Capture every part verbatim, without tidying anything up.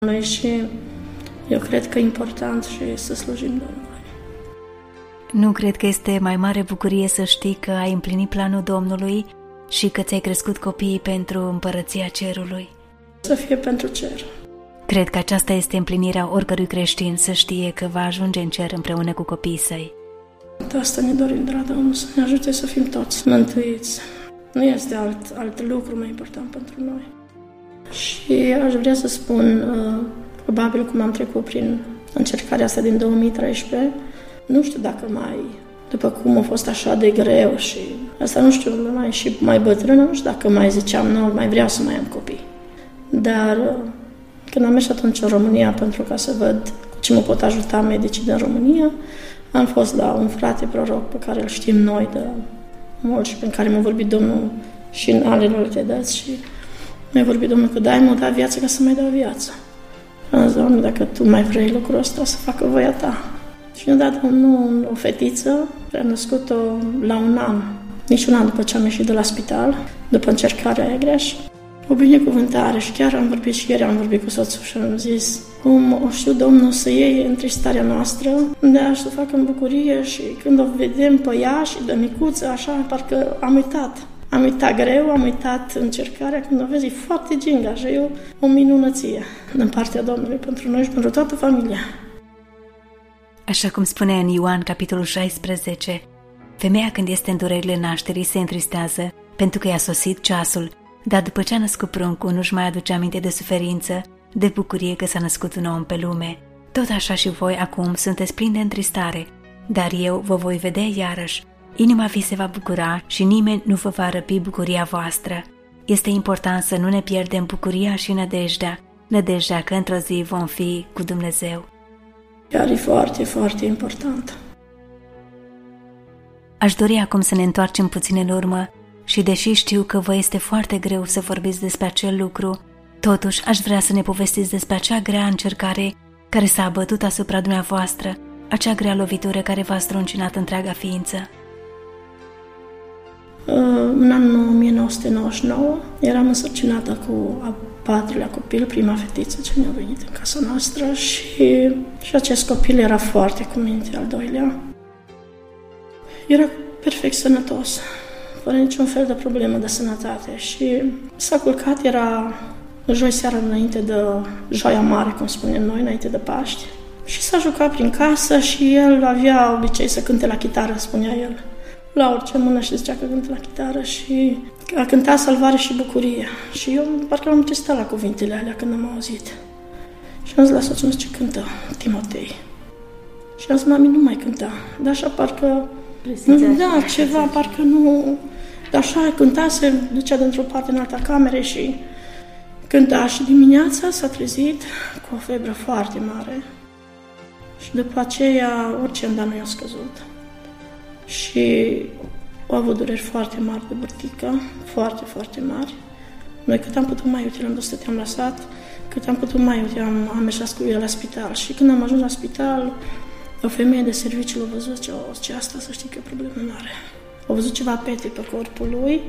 Noi și eu cred că e important și să slujim Domnului. Nu cred că este mai mare bucurie să știi că ai împlinit planul Domnului și că ți-ai crescut copiii pentru împărăția cerului. Să fie pentru cer. Cred că aceasta este împlinirea oricărui creștin, să știe că va ajunge în cer împreună cu copiii săi. De asta ne dorim de la Domnul, să ne ajute să fim toți mântuiți. Nu este alt, alt lucru mai important pentru noi. Și aș vrea să spun, probabil cum am trecut prin încercarea asta din două mii treisprezece, nu știu dacă mai, după cum a fost așa de greu și asta nu știu, mai și mai bătrână, nu știu dacă mai ziceam, nu, mai vreau să mai am copii. Dar când am mers atunci în România pentru ca să văd cu ce mă pot ajuta medicii din România, am fost la un frate proroc pe care îl știm noi de mult și pe care m-a vorbit Domnul și în alelalte dăți și mi-a vorbit Domnul că dai mă da viață ca să mai dau viață. Am zis, Doamne, dacă Tu mai vrei lucrul ăsta, să facă voia Ta. Și mi-a dat Domnul o fetiță, am născut-o la un an, nici un an după ce am ieșit de la spital, după încercarea aia grea și o binecuvântare. Și chiar am vorbit și ieri am vorbit cu soțul și am zis cum o știu Domnul să iei întristarea noastră, dar să o facă în bucurie și când o vedem pe ea și de micuță, așa, parcă am uitat. Am uitat greu, am uitat încercarea, când o vezi, e foarte ginga și e o minunăție din partea Domnului pentru noi și pentru toată familia. Așa cum spune în Ioan, capitolul șaisprezece, femeia când este în durerile nașterii se întristează pentru că i-a sosit ceasul, dar după ce a născut pruncul nu-și mai aduce aminte de suferință, de bucurie că s-a născut un om pe lume. Tot așa și voi acum sunteți plini de întristare, dar eu vă voi vedea iarăși. Inima vi se va bucura și nimeni nu vă va răpi bucuria voastră. Este important să nu ne pierdem bucuria și nădejdea, nădejdea că într-o zi vom fi cu Dumnezeu. Chiar e foarte, foarte important. Aș dori acum să ne întoarcem puțin în urmă și deși știu că vă este foarte greu să vorbiți despre acel lucru, totuși aș vrea să ne povestiți despre acea grea încercare care s-a abătut asupra dumneavoastră, acea grea lovitură care v-a struncinat întreaga ființă. În anul o mie nouă sute nouăzeci și nouă eram însărcinată cu a patrulea copil, prima fetiță ce ne-a venit în casa noastră și, și acest copil era foarte cu minte, al doilea. Era perfect sănătos, fără niciun fel de problemă de sănătate și s-a culcat, era joi seara înainte de Joia Mare, cum spunem noi, înainte de Paști și s-a jucat prin casă și el avea obicei să cânte la chitară, spunea el. La orice mână și zicea că cântă la chitară și a cântat Salvare și Bucurie. Și eu parcă am testat la cuvintele alea când am auzit. Și am zis la soțul meu ce cântă Timotei. Și am zis, mami, nu mai cânta. Dar așa parcă, nu, da, ceva, parcă nu, dar așa cânta, se ducea dintr-o parte în alta camere și cânta. Și dimineața s-a trezit cu o febră foarte mare. Și după aceea orice îndană i-a scăzut. Și au avut dureri foarte mari de bărtică, foarte, foarte mari. Noi cât am putut mai, uite, l-am dus, stăteam la sat, cât am putut mai, uite, am, am mers cu el la spital. Și când am ajuns la spital, o femeie de serviciu l-a văzut, ce, ce asta, să știi că e problemă mare. Au văzut ceva pete pe corpul lui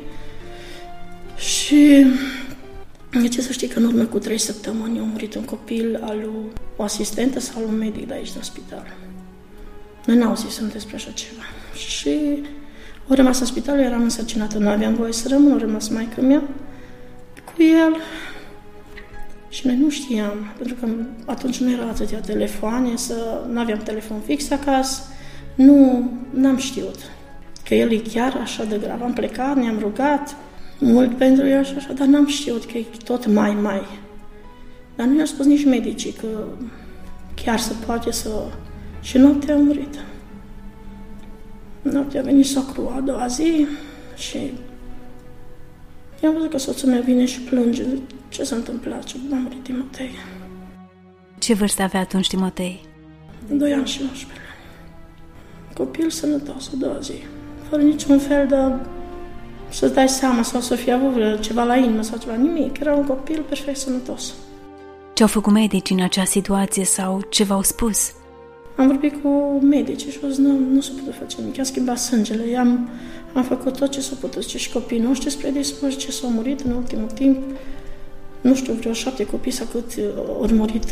și ce să știi că în urmă cu trei săptămâni a murit un copil al lui o asistentă sau al un medic de aici din spital. Noi n-au zis despre așa ceva. Și au rămas în spital, eu eram însărcinată, nu aveam voie să rămân, au rămas maică mea cu el. Și noi nu știam, pentru că atunci nu erau atâtea telefoane, să nu aveam telefon fix acasă, nu, n-am știut că el e chiar așa de grav. Am plecat, ne-am rugat mult pentru el și așa, dar n-am știut că e tot mai, mai. Dar nu i-au spus nici medicii că chiar se poate să... Și noaptea a murit. Noaptea a venit socrul a doua zi și i-am văzut că soțul meu vine și plânge. Ce s-a întâmplat? Ce a murit Timotei. Ce vârstă avea atunci Timotei? Doi ani și nouăsprezece luni. Copil sănătos a doua zi. Fără niciun fel de să-ți dai seama sau să fie avut ceva la inimă sau ceva. Nimic. Era un copil perfect sănătos. Ce-au făcut medicii în acea situație sau ce v-au spus? Am vorbit cu medicii și au zis, nu, nu se poate face nimic, i-a schimbat sângele, am, am făcut tot ce s-a putut, și copiii noștri spre dispuși, ce s-au murit în ultimul timp, nu știu, vreo șapte copii sau cât ori murit